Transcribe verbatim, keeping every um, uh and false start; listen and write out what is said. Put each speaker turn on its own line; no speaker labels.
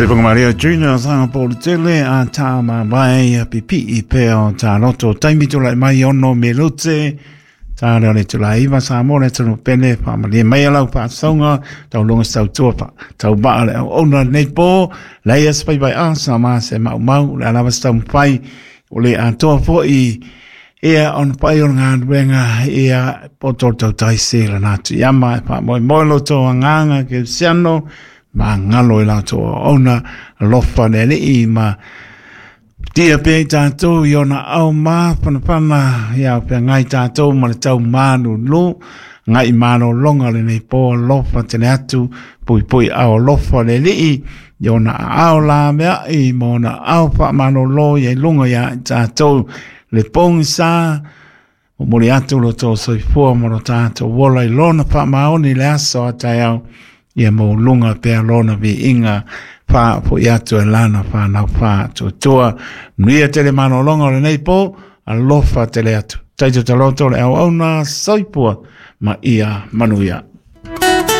Stephen Maria Junior Sanga Paul Tele a Tama Mai Pipi I Peo Ta Loto Taimi Tula Mai Ono Melute Ta Rale Tula Iva Samore Tulu Pele Pa Malia Mai Lau Pa Songa Tau Longa Tau Tuapa Tau Ba Le Ona Nepo Leia Spai Bai Asa Ma Se Mau Mau Le Alava Stam Pai Ole A Toa Po I Ea on Pai On Ngā Wenga Ea Poto Tau Tai Se La Natu Yama Pa Moi Moi Loto Nganga Ke Siano ma ngalo ila to ona lofa nele I ma tia pe tato yona au ma pana pana ya pe ngai tato ma tau manu lu ngai mano longa le nei po lofa tene atu pui pui au lofa nele I yona au la mea I mona au pa mano lo ye lunga ya tato le pong sa o mori atu lo to soi fua moro tato wola I lona pa maoni le aso atayau ia mo lunga pe lona vi inga pa po ia tu lana pa na pa tu tua nuia tele mano longa le nei po a lofa tele atu taito taloto le au au na soipua ma ia manuia